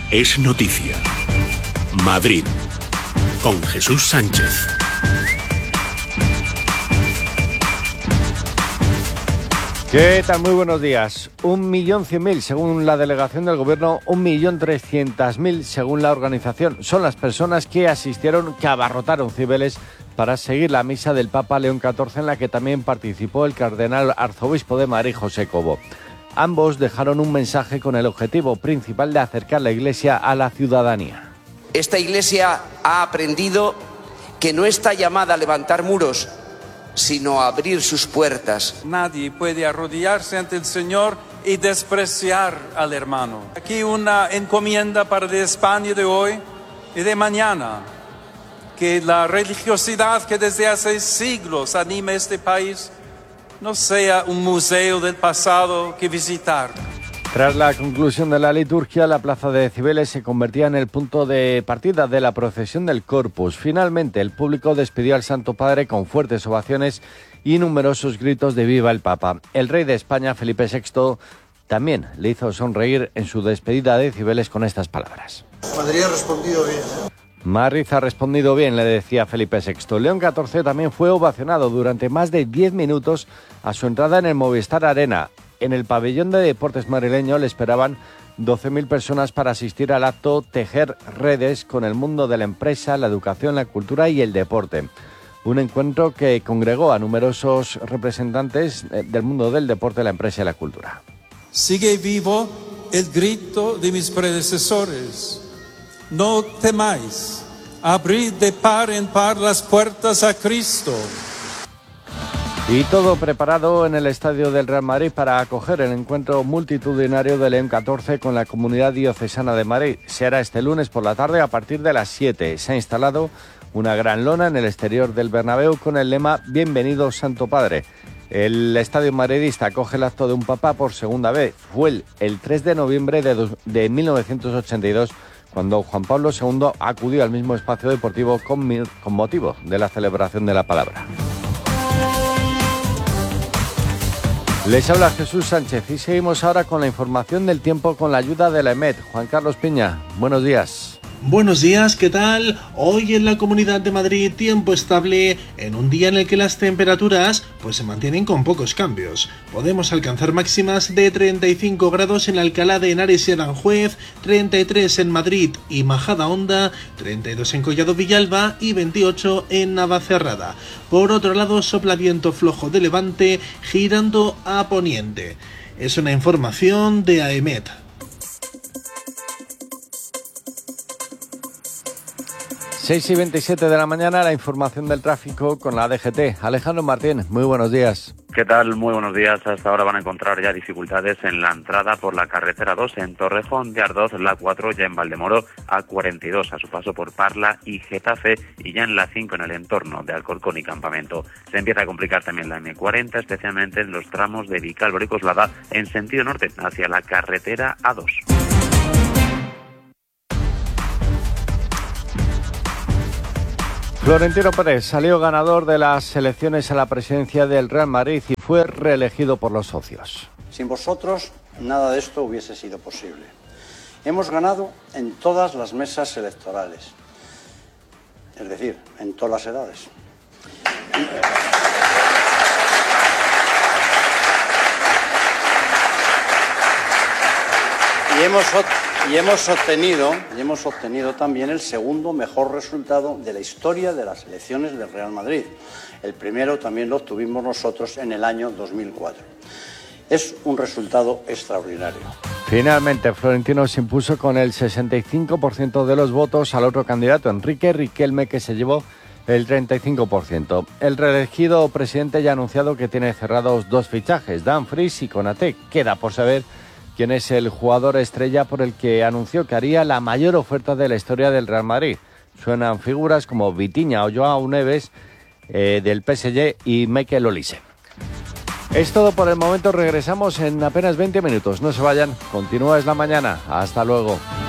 es noticia. Madrid, con Jesús Sánchez. ¿Qué tal? Muy buenos días. 1.100.000 según la delegación del Gobierno, 1.300.000 según la organización. Son las personas que asistieron, que abarrotaron Cibeles para seguir la misa del Papa León XIV, en la que también participó el cardenal arzobispo de Madrid, José Cobo. Ambos dejaron un mensaje con el objetivo principal de acercar la Iglesia a la ciudadanía. Esta Iglesia ha aprendido que no está llamada a levantar muros, sino a abrir sus puertas. Nadie puede arrodillarse ante el Señor y despreciar al hermano. Aquí una encomienda para de España de hoy y de mañana. Que la religiosidad que desde hace siglos anima este país no sea un museo del pasado que visitar. Tras la conclusión de la liturgia, la plaza de Cibeles se convertía en el punto de partida de la procesión del Corpus. Finalmente, el público despidió al Santo Padre con fuertes ovaciones y numerosos gritos de ¡Viva el Papa! El rey de España, Felipe VI, también le hizo sonreír en su despedida de Cibeles con estas palabras. Madrid ha respondido bien, ¿eh? Madrid ha respondido bien, le decía Felipe VI. León XIV también fue ovacionado durante más de 10 minutos a su entrada en el Movistar Arena. En el pabellón de deportes madrileño le esperaban 12.000 personas para asistir al acto Tejer Redes con el mundo de la empresa, la educación, la cultura y el deporte. Un encuentro que congregó a numerosos representantes del mundo del deporte, la empresa y la cultura. Sigue vivo el grito de mis predecesores. No temáis, abrid de par en par las puertas a Cristo. Y todo preparado en el estadio del Real Madrid para acoger el encuentro multitudinario de León XIV con la Comunidad Diocesana de Madrid. Se hará este lunes por la tarde a partir de las 7. Se ha instalado una gran lona en el exterior del Bernabéu con el lema Bienvenido Santo Padre. El estadio madridista acoge el acto de un papa por segunda vez. Fue el 3 de noviembre de 1982 cuando Juan Pablo II acudió al mismo espacio deportivo con motivo de la celebración de la palabra. Les habla Jesús Sánchez y seguimos ahora con la información del tiempo con la ayuda de la EMET. Juan Carlos Piña, buenos días. Buenos días, ¿qué tal? Hoy en la Comunidad de Madrid tiempo estable en un día en el que las temperaturas se mantienen con pocos cambios. Podemos alcanzar máximas de 35 grados en Alcalá de Henares y Aranjuez, 33 en Madrid y Majadahonda, 32 en Collado Villalba y 28 en Navacerrada. Por otro lado, sopla viento flojo de levante girando a poniente. Es una información de AEMET. 6:27 de la mañana, la información del tráfico con la DGT. Alejandro Martín, muy buenos días. ¿Qué tal? Muy buenos días. Hasta ahora van a encontrar ya dificultades en la entrada por la carretera 2 en Torrejón de Ardoz, la 4 ya en Valdemoro, A42 a su paso por Parla y Getafe y ya en la 5 en el entorno de Alcorcón y Campamento. Se empieza a complicar también la M40, especialmente en los tramos de Vicálvaro y Coslada en sentido norte hacia la carretera A2. Florentino Pérez salió ganador de las elecciones a la presidencia del Real Madrid y fue reelegido por los socios. Sin vosotros, nada de esto hubiese sido posible. Hemos ganado en todas las mesas electorales, es decir, en todas las edades. Y hemos obtenido también el segundo mejor resultado de la historia de las elecciones del Real Madrid. El primero también lo obtuvimos nosotros en el año 2004. Es un resultado extraordinario. Finalmente, Florentino se impuso con el 65% de los votos al otro candidato, Enrique Riquelme, que se llevó el 35%. El reelegido presidente ya ha anunciado que tiene cerrados 2 fichajes, Dumfries y Konaté. Queda por saber quién es el jugador estrella por el que anunció que haría la mayor oferta de la historia del Real Madrid. Suenan figuras como Vitinha o Joao Neves del PSG y Mikel Olise. Es todo por el momento, regresamos en apenas 20 minutos. No se vayan, continúa Es la Mañana. Hasta luego.